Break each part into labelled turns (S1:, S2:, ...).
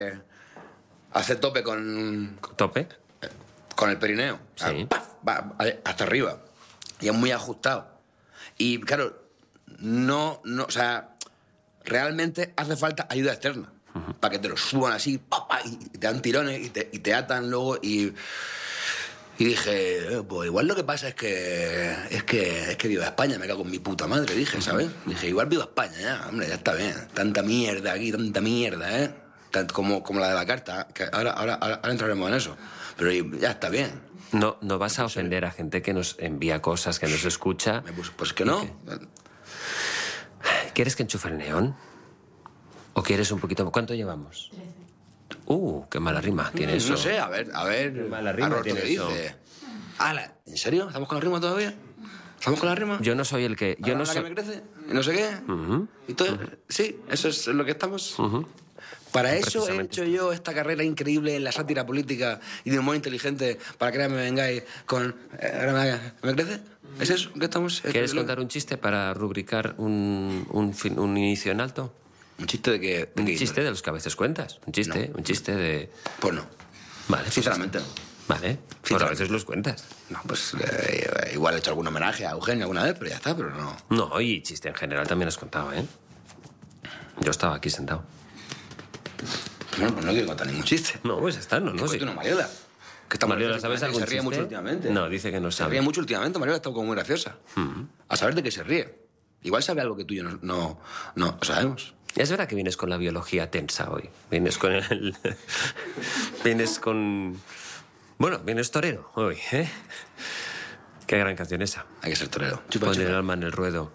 S1: hace tope con
S2: ¿Tope?
S1: con el perineo.
S2: Sí.
S1: O sea, ¡paf! Va hasta arriba. Y es muy ajustado. Y claro, o sea, realmente hace falta ayuda externa. Para que te lo suban así, y te dan tirones y te atan luego y dije, pues igual lo que pasa es que viva España, me cago en mi puta madre, dije, ¿sabes? Dije, igual viva España, ya, hombre, ya está bien. Tanta mierda aquí, tanta mierda, ¿eh? Tanto como la de la carta, que ahora entraremos en eso. Pero ya está bien.
S2: No vas a ofender a gente que nos envía cosas, que nos escucha.
S1: Pues que no.
S2: ¿Quieres que enchufe el neón? ¿O quieres un poquito? ¿Cuánto llevamos? 13. Qué mala rima tiene eso.
S1: No sé, a ver.
S2: Qué mala rima
S1: Arroz,
S2: tiene
S1: ¿qué
S2: eso.
S1: dice? ¡Hala! ¿En serio? ¿Estamos con la rima todavía? ¿Estamos con la rima?
S2: Yo no soy el que... Yo no
S1: ¿La
S2: soy...
S1: que me crece? ¿Y no sé qué? ¿Y todo? Sí, eso es lo que estamos... Para eso he hecho yo esta carrera increíble en la sátira política y de humor inteligente para que ahora me vengáis con... ¿Me crece? ¿Es eso que estamos...?
S2: ¿Quieres contar un chiste para rubricar un inicio en alto?
S1: ¿Un chiste de qué?
S2: Un chiste de los que a veces cuentas. Un chiste de...
S1: Pues no.
S2: Vale.
S1: Sinceramente no.
S2: Vale. Pues a veces los cuentas.
S1: No, pues igual he hecho algún homenaje a Eugenio alguna vez, pero ya está, pero no.
S2: No, y chiste en general también has contado, ¿eh? Yo estaba aquí sentado.
S1: Bueno, pues no quiero contar ningún chiste.
S2: No, pues está, no,
S1: Sí. Una Mariola. Que está
S2: Mariola, ¿sabes algún
S1: se ríe
S2: chiste?
S1: mucho últimamente.
S2: No, dice que no
S1: Se
S2: sabe.
S1: ríe mucho últimamente, Mariola está como muy graciosa. A saber de qué se ríe. Igual sabe algo que tú y yo no sabemos.
S2: Es verdad que vienes con la biología tensa hoy. Vienes con el... vienes con... Bueno, vienes torero hoy, ¿eh? Qué gran canción esa.
S1: Hay que ser torero.
S2: Pon el alma en el ruedo.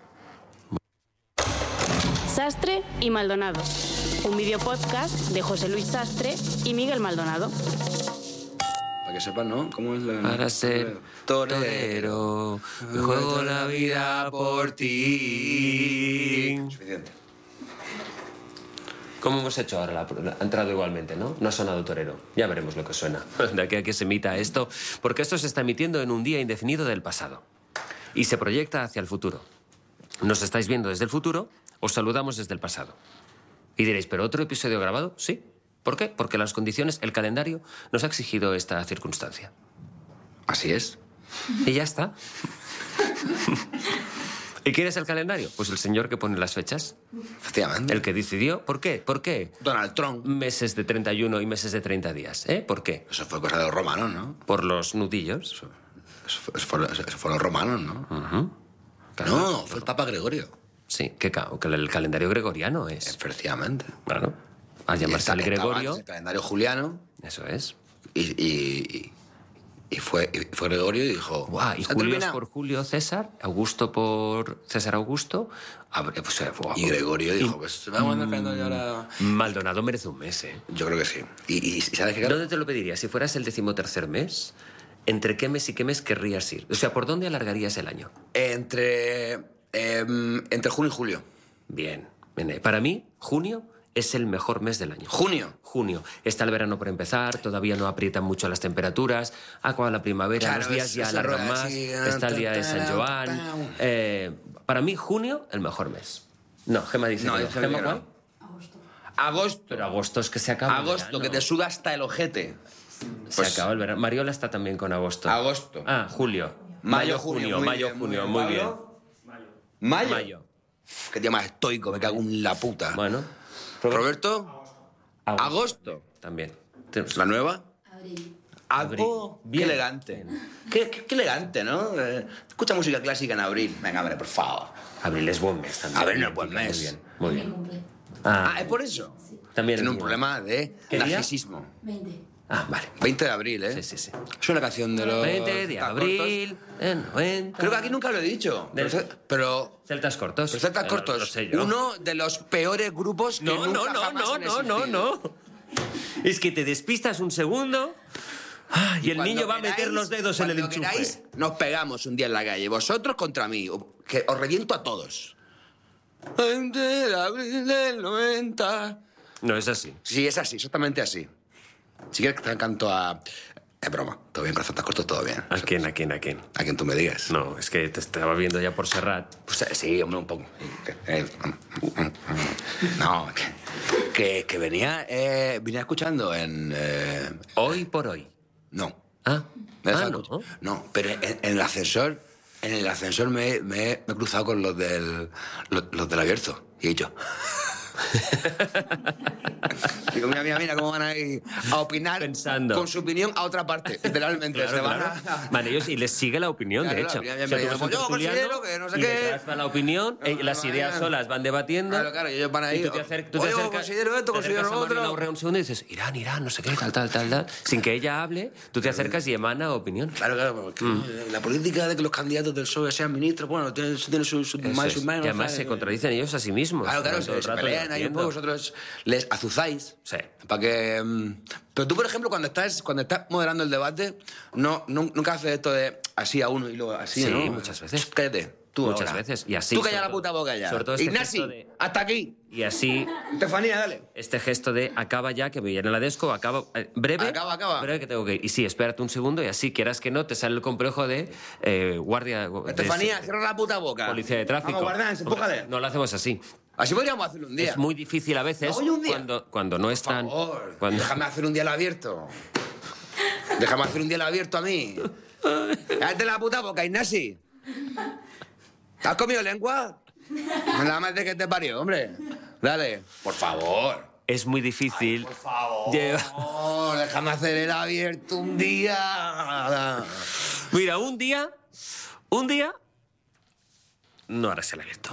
S3: Sastre y Maldonado. Un videopodcast de José Luis Sastre y Miguel Maldonado.
S1: Para que sepan, ¿no? ¿Cómo es la...?
S2: Para ser torero, me juego la vida por ti.
S1: Suficiente.
S2: ¿Cómo hemos hecho ahora? Ha entrado igualmente, ¿no? No ha sonado torero. Ya veremos lo que suena. De aquí a que se emita esto. Porque esto se está emitiendo en un día indefinido del pasado. Y se proyecta hacia el futuro. Nos estáis viendo desde el futuro, os saludamos desde el pasado. Y diréis, ¿pero otro episodio grabado? Sí. ¿Por qué? Porque las condiciones, el calendario, nos ha exigido esta circunstancia.
S1: Así es.
S2: Y ya está. ¿Y quién es el calendario? Pues el señor que pone las fechas.
S1: Efectivamente.
S2: El que decidió. ¿Por qué? ¿Por qué?
S1: Donald Trump.
S2: Meses de 31 y meses de 30 días. ¿Eh? ¿Por qué?
S1: Eso fue cosa de los romanos, ¿no?
S2: Por los nudillos.
S1: Eso fue los romanos, ¿no?
S2: Claro.
S1: No, fue el Papa Gregorio.
S2: Sí, que el calendario gregoriano es.
S1: Efectivamente.
S2: Claro. Al llamarse al Gregorio.
S1: El calendario juliano.
S2: Eso es.
S1: Y fue Gregorio y dijo...
S2: Guau, y Julio es por Julio César, Augusto por César Augusto.
S1: Y Gregorio dijo, pues vamos a andar calendario ahora...
S2: Maldonado merece un mes, ¿eh?
S1: Yo creo que sí. ¿Y sabes qué?
S2: ¿Dónde te lo pedirías? Si fueras el 13º mes, ¿entre qué mes y qué mes querrías ir? O sea, ¿por dónde alargarías el año?
S1: Entre junio y julio.
S2: Bien. Para mí, junio es el mejor mes del año.
S1: ¿Junio?
S2: Junio. Está el verano por empezar, todavía no aprietan mucho las temperaturas, acaba la primavera,
S1: Claro,
S2: los días ya alargan más, está el día de San Joan. Para mí, junio, el mejor mes. No, Gemma dice
S1: No,
S2: que no.
S1: Gemma
S2: ¿Gemma
S1: que
S2: cuál?
S1: Agosto.
S2: Pero agosto es que se acaba el
S1: Agosto,
S2: verano.
S1: que te suda hasta el ojete.
S2: Se
S1: Pues-
S2: acaba el verano. Mariola está también con agosto.
S1: Agosto.
S2: Ah, julio.
S1: Mayo, junio, muy
S2: mayo,
S1: bien,
S2: junio,
S1: muy
S2: muy
S1: bien.
S2: bien.
S1: ¿Mayo?
S2: Mayo.
S1: Qué día más estoico, me cago en la puta.
S2: Bueno.
S1: ¿Roberto? Agosto.
S2: También.
S1: ¿La nueva?
S2: Abril.
S1: Oh, qué
S2: Bien.
S1: elegante. Qué elegante, ¿no? Escucha música clásica en abril. Venga, hombre, por favor.
S2: Abril es buen mes también.
S1: Abril no es buen mes.
S2: Muy bien, muy bien.
S1: Ah, ¿es por eso?
S2: También
S1: Tiene
S2: es
S1: un
S2: mío.
S1: problema de
S2: ¿Qué día?
S1: narcisismo.
S3: 20.
S2: Ah, vale.
S1: 20 de abril, ¿eh?
S2: Sí.
S1: Es una canción de los...
S2: 20 de abril, en 90.
S1: Creo que aquí nunca lo he dicho. Pero
S2: Celtas cortos.
S1: Celtas
S2: Lo
S1: Cortos,
S2: sé yo.
S1: uno de los peores grupos que nunca jamás han existido.
S2: no. Es que te despistas un segundo y el
S1: Cuando
S2: niño va a meter
S1: queráis-
S2: los dedos en el
S1: cuando
S2: enchufe.
S1: queráis, nos pegamos un día en la calle, vosotros contra mí, que os reviento a todos. 20 de abril del 90.
S2: No es así.
S1: Sí, es así, exactamente así. Si quieres te canto a Es broma. Todo bien, corazones cortos, todo bien.
S2: ¿A quién?
S1: A quien tú me digas.
S2: No, es que te estaba viendo ya por Serrat.
S1: Pues sí, hombre, un poco. No, que venía escuchando en...
S2: Hoy por hoy.
S1: No.
S2: Ah,
S1: ¿No?
S2: ¿no?
S1: No, pero en el ascensor... En el ascensor me he cruzado con los del abierto. Y he dicho... Digo, mira, cómo van a ir a opinar
S2: Pensando.
S1: con su opinión a otra parte, literalmente.
S2: Claro,
S1: se van
S2: claro. Vale, ellos y les sigue la opinión,
S1: Claro,
S2: de hecho.
S1: claro,
S2: O sea, tú
S1: yo
S2: vas un tertuliano
S1: considero que no sé
S2: y
S1: qué.
S2: detrás va la opinión, las ideas solas van debatiendo.
S1: Claro, y ellos van ahí.
S2: Y tú te acercas,
S1: Oye, considero esto,
S2: te acercas
S1: considero
S2: a
S1: lo
S2: Mariela
S1: otro.
S2: Urrea un segundo y dices, Irán, no sé qué, tal. Sin que ella hable, tú te acercas y emana opinión.
S1: Claro, porque la política de que los candidatos del PSOE sean ministros, bueno, tiene sus más y
S2: Eso
S1: sus
S2: es.
S1: menos.
S2: Y además se contradicen ellos a sí mismos.
S1: Claro,
S2: Todo el
S1: se
S2: rato
S1: pelean ahí un poco,
S2: debatiendo.
S1: vosotros les azuzáis.
S2: Sí.
S1: Para que... Pero tú, por ejemplo, cuando estás moderando el debate, nunca haces esto de así a uno y luego así,
S2: Sí,
S1: ¿no?
S2: muchas veces.
S1: Cállate, tú
S2: Muchas
S1: ahora.
S2: veces, y así,
S1: Tú
S2: sobre
S1: calla la
S2: todo-
S1: puta boca ya.
S2: sobre todo este
S1: Ignasi,
S2: gesto de-
S1: hasta aquí.
S2: Y así,
S1: Estefanía, dale.
S2: este gesto de acaba ya, que me viene la desco, acaba... breve.
S1: Acaba.
S2: Breve que tengo que ir. Y sí, espérate un segundo y así, quieras que no, te sale el complejo de guardia... de-
S1: Estefanía, cierra la puta boca.
S2: Policía de tráfico.
S1: Vamos, guardan, empújale.
S2: No lo hacemos así.
S1: Así podríamos hacerlo un día.
S2: Es muy difícil a veces
S1: Oye, un día.
S2: cuando no están...
S1: Por favor,
S2: cuando-
S1: déjame hacer un día el abierto. Déjame hacer un día el abierto a mí. Cállate la puta boca, Ignasi. ¿Te has comido lengua? La madre que te parió, hombre. Dale. Por favor.
S2: Es muy difícil...
S1: Por favor.
S2: Lleva-
S1: Déjame hacer el abierto un día.
S2: Mira, un día... No harás el abierto.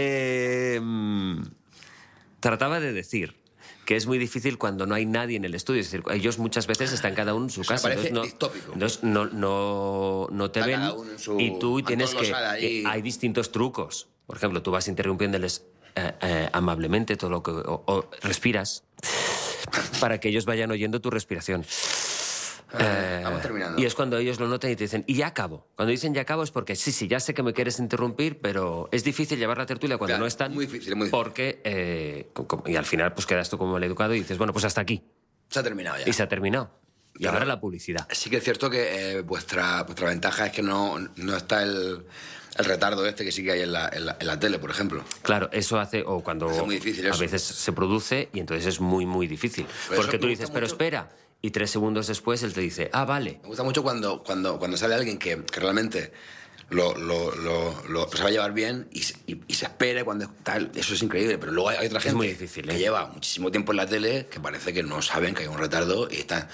S2: Trataba de decir que es muy difícil cuando no hay nadie en el estudio. Es decir, ellos muchas veces están cada uno en su
S1: Eso me
S2: casa.
S1: parece
S2: Entonces
S1: distópico.
S2: entonces no te
S1: Está
S2: ven
S1: cada uno en su-
S2: y tú tienes
S1: Antón Losada ahí.
S2: que... Hay distintos trucos. Por ejemplo, tú vas interrumpiéndoles amablemente todo lo que... o respiras para que ellos vayan oyendo tu respiración.
S1: Vamos terminando.
S2: Y es cuando ellos lo notan y te dicen, y ya acabo. Cuando dicen ya acabo es porque sí, ya sé que me quieres interrumpir, pero es difícil llevar la tertulia cuando
S1: Claro,
S2: no están.
S1: muy difícil, muy difícil.
S2: Porque, y al final pues quedas tú como mal educado y dices, bueno, pues hasta aquí.
S1: Se ha terminado ya.
S2: Y se ha terminado. Y
S1: Claro.
S2: ahora la publicidad.
S1: Sí que es cierto que vuestra ventaja es que no está el retardo este que sí que hay en la tele, por ejemplo.
S2: Claro, eso hace, o cuando
S1: Hace muy difícil
S2: a
S1: eso.
S2: veces se produce y entonces es muy, muy difícil.
S1: Pero
S2: Porque
S1: eso
S2: tú
S1: me
S2: dices,
S1: gusta
S2: pero
S1: mucho.
S2: espera, y 3 segundos después él te dice, ah, vale.
S1: Me gusta mucho cuando sale alguien que realmente lo se va a llevar bien y se espera cuando tal. Eso es increíble, pero luego hay otra gente
S2: muy difícil,
S1: que
S2: ¿eh?
S1: lleva muchísimo tiempo en la tele que parece que no saben que hay un retardo y están...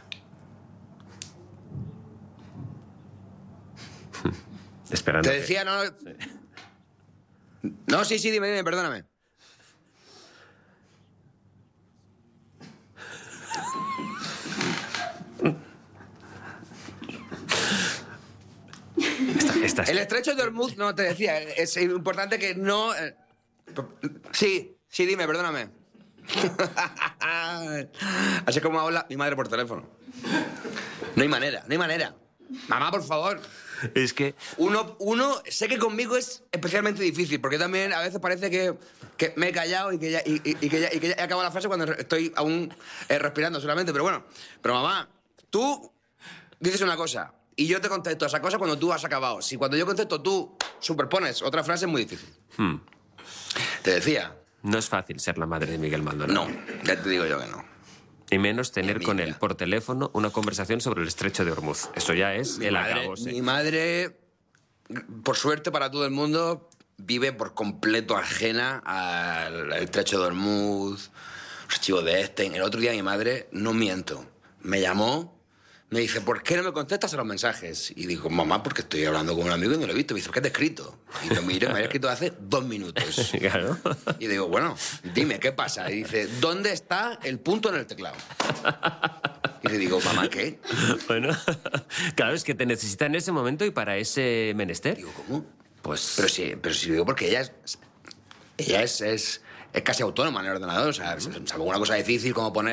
S2: Esperando.
S1: Te
S2: que-
S1: decía, no... No, sí, dime, perdóname.
S2: Estás-
S1: El estrecho de Hormuz, no, te decía, es importante que no... Sí, dime, perdóname. Así es como habla mi madre por teléfono. No hay manera. Mamá, por favor.
S2: Es que...
S1: Uno, sé que conmigo es especialmente difícil, porque también a veces parece que me he callado y que ya he acabado la frase cuando estoy aún respirando solamente. Pero bueno, mamá, tú dices una cosa y yo te contesto esa cosa cuando tú has acabado. Si cuando yo contesto tú superpones otra frase es muy difícil. Te decía,
S2: No es fácil ser la madre de Miguel Maldonado.
S1: no, ya te digo yo que no.
S2: Y menos tener
S1: Mi
S2: con
S1: amiga.
S2: él por teléfono una conversación sobre el estrecho de Hormuz. Eso ya es el acabose.
S1: Mi madre, por suerte para todo el mundo, vive por completo ajena al estrecho de Hormuz, los archivos de Epstein. El otro día mi madre, no miento, me llamó, me dice, ¿por qué no me contestas a los mensajes? Y digo, mamá, porque estoy hablando con un amigo y no lo he visto. Me dice, ¿qué te he escrito? Y lo miro, me había escrito hace 2 minutos.
S2: Claro.
S1: Y digo, bueno, dime, ¿qué pasa? Y dice, ¿dónde está el punto en el teclado? Y le digo, mamá, ¿qué?
S2: Bueno, claro, es que te necesita en ese momento y para ese menester.
S1: Digo, ¿cómo?
S2: Pues...
S1: Pero sí digo porque ella es casi autónoma en el ordenador. O sea, salvo una cosa difícil como poner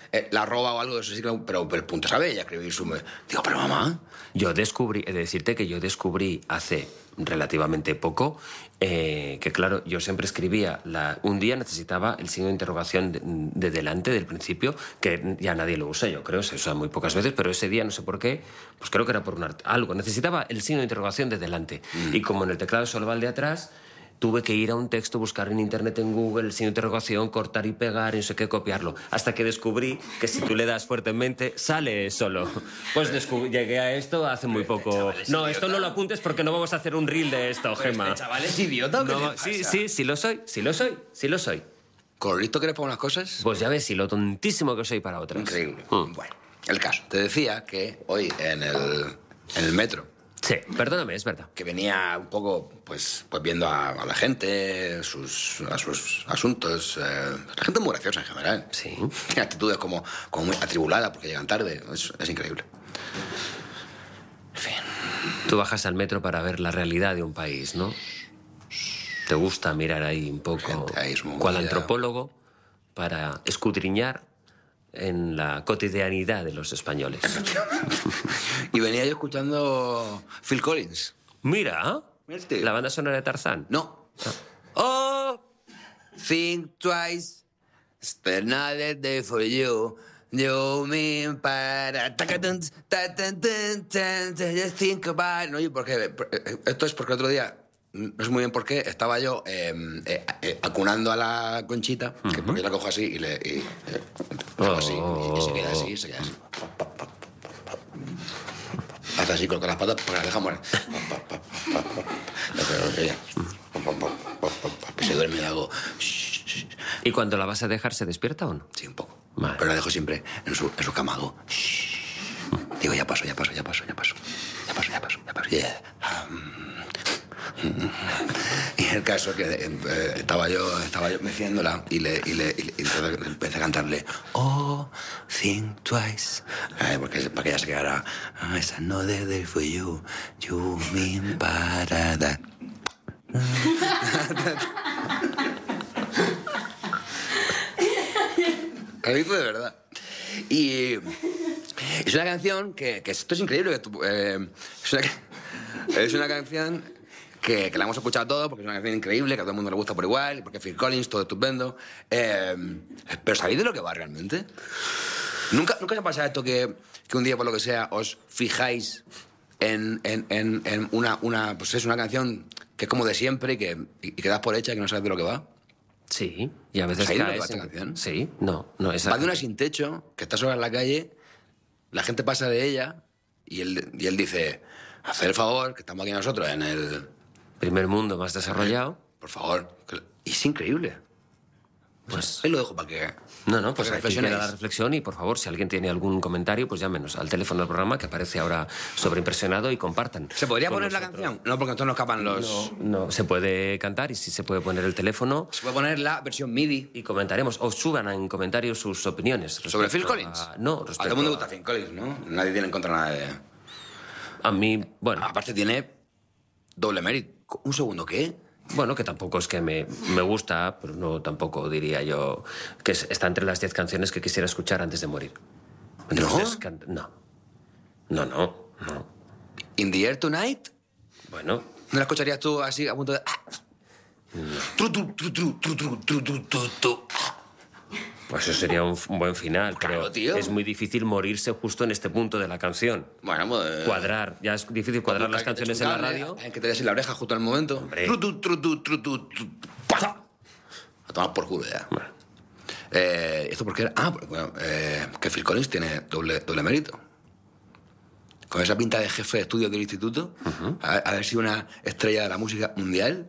S1: la roba o algo, eso sí que... Pero el punto sabe ella escribir su... Digo, pero mamá...
S2: He de decirte que yo descubrí hace relativamente poco que, claro, yo siempre escribía... Un día necesitaba el signo de interrogación de delante, del principio, que ya nadie lo usa, yo creo, se usa muy pocas veces, pero ese día, no sé por qué, pues creo que era por algo. Necesitaba el signo de interrogación de delante. Y como en el teclado solo va el de atrás... Tuve que ir a un texto, buscar en internet, en Google, el signo de interrogación, cortar y pegar, y no sé qué, copiarlo. Hasta que descubrí que si tú le das fuertemente, sale solo. Pues llegué a esto hace muy poco. No, esto no lo apuntes porque no vamos a hacer un reel de esto, Gemma.
S1: ¿Este chaval es idiota o qué le
S2: No,
S1: pasa?
S2: sí lo soy.
S1: ¿Con lo listo que eres para unas cosas?
S2: Pues ya ves, y lo tontísimo que soy para otras.
S1: Increíble. Bueno, el caso. Te decía que hoy en el metro...
S2: Sí, perdóname, es verdad.
S1: que venía un poco pues viendo a la gente, a sus asuntos. La gente muy graciosa en general.
S2: Sí.
S1: Tiene actitudes como muy atribulada porque llegan tarde. Es increíble. En fin.
S2: Tú bajas al metro para ver la realidad de un país, ¿no? Te gusta mirar ahí un poco,
S1: Gente ahí es muy
S2: cual
S1: movida.
S2: antropólogo, para escudriñar en la cotidianidad de los españoles.
S1: Y venía yo escuchando Phil Collins.
S2: Mira,
S1: Este.
S2: la banda sonora de Tarzán.
S1: No. Oh, think twice. Spend another day for you. You mean para... Just think about it. No, ¿y por qué? Esto es porque el otro día, no sé muy bien por qué, estaba yo acunando a la Conchita, que porque yo la cojo así y le... hago así, y se queda así, Hace así con las patas porque la deja morir. Que se duerme y le hago...
S2: ¿Y cuando la vas a dejar, se despierta o no?
S1: Sí, un poco.
S2: Vale.
S1: Pero la dejo siempre en su cama. Hago... Digo, ya paso. Yeah. Y el caso que estaba yo meciéndola y empecé a cantarle Oh, think twice, porque para que ella se quedara It's another day for you, you mean para that. Lo hizo de verdad. Y es una canción que esto es increíble. Es una canción que la hemos escuchado todos porque es una canción increíble, que a todo el mundo le gusta por igual, porque Phil Collins, todo estupendo. Pero ¿sabéis de lo que va realmente? ¿Nunca os ha pasado esto que un día, por lo que sea, os fijáis en una canción que es como de siempre y que das por hecha y que no sabes de lo que va?
S2: Sí, y a veces
S1: ¿Sabéis de lo que
S2: caes
S1: va esta canción?
S2: Sí, no, esa...
S1: Va de una sin techo, que está sola en la calle, la gente pasa de ella y él dice, haced el favor, que estamos aquí nosotros en el...
S2: Primer mundo más desarrollado.
S1: Por favor. Y es increíble.
S2: Pues...
S1: Ahí lo dejo para que...
S2: No, pues
S1: para que
S2: aquí queda la
S1: reflexionéis.
S2: reflexión y, por favor, si alguien tiene algún comentario, pues llámenos al teléfono del programa que aparece ahora sobreimpresionado y compartan.
S1: ¿Se podría
S2: con
S1: poner la
S2: nosotros.
S1: canción? No, porque entonces nos escapan los...
S2: No, se puede cantar y sí se puede poner el teléfono
S1: Se puede poner la versión MIDI.
S2: y comentaremos. O suban en comentarios sus opiniones.
S1: ¿Sobre
S2: respecto
S1: Phil Collins?
S2: No,
S1: A todo
S2: respecto
S1: el mundo le gusta Phil Collins, ¿no? Nadie tiene en contra nada de...
S2: a mí, bueno,
S1: Aparte tiene doble mérito. Un segundo, ¿qué?
S2: bueno, que tampoco es que me gusta, pero no tampoco diría yo que está entre las 10 canciones que quisiera escuchar antes de morir. Entonces, no.
S1: In the Air Tonight.
S2: Bueno,
S1: ¿No la escucharías tú así a punto de... Tru, tru, tru, tru, tru, tru, tru, tru, tru, tru.
S2: pues eso sería un buen final,
S1: Claro,
S2: pero
S1: tío.
S2: es muy difícil morirse justo en este punto de la canción.
S1: Bueno, pues...
S2: Cuadrar, ya es difícil cuadrar las canciones en la radio.
S1: Hay que tenerse en la oreja justo en el momento.
S2: Hombre.
S1: Tru, tru, tru, tru, tru, tru, tru. ¡Pah! A tomar por culo ya.
S2: Bueno.
S1: ¿Esto por qué era? Bueno, que Phil Collins tiene doble mérito. Con esa pinta de jefe de estudios del instituto, haber sido una estrella de la música mundial,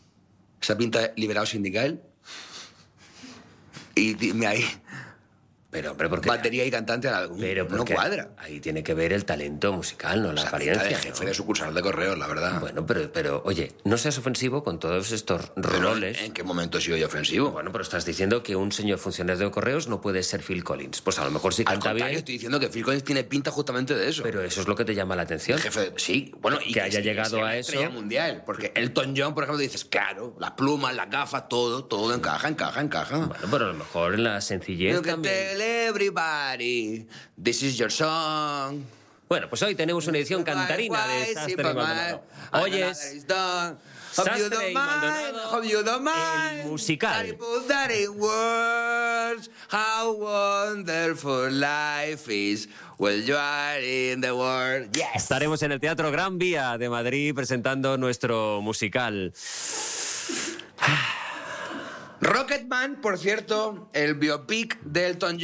S1: esa pinta de liberado sindical, y dime ahí
S2: Pero, hombre, porque...
S1: batería y cantante
S2: Pero
S1: no
S2: porque
S1: cuadra.
S2: ahí tiene que ver el talento musical, no la
S1: O sea,
S2: apariencia.
S1: pinta de jefe de sucursal de correos, la verdad.
S2: Bueno, pero, oye, no seas ofensivo con todos estos
S1: Pero,
S2: roles.
S1: ¿en qué momento he sido yo ofensivo?
S2: Bueno, pero estás diciendo que un señor funcionario de correos no puede ser Phil Collins. Pues a lo mejor sí
S1: Al
S2: canta
S1: contrario,
S2: bien,
S1: estoy diciendo que Phil Collins tiene pinta justamente de eso.
S2: pero eso es lo que te llama la atención.
S1: Jefe, sí, bueno, y
S2: Que haya
S1: sí,
S2: llegado
S1: sea
S2: a
S1: una
S2: eso.
S1: estrella mundial, porque Elton John, por ejemplo, dices, claro, las plumas, las gafas, todo encaja.
S2: Bueno, pero a lo mejor en la sencillez
S1: You can
S2: también.
S1: tell everybody, this is your song.
S2: Bueno, pues hoy tenemos una edición cantarina de Sastre y Maldonado. Oyes Sastre y Maldonado,
S1: Hope you don't mind.
S2: el musical.
S1: I put that in words, how wonderful life is when you are in the world. Yes.
S2: Estaremos en el Teatro Gran Vía de Madrid presentando nuestro musical.
S1: Rocketman, por cierto, el biopic de Elton John.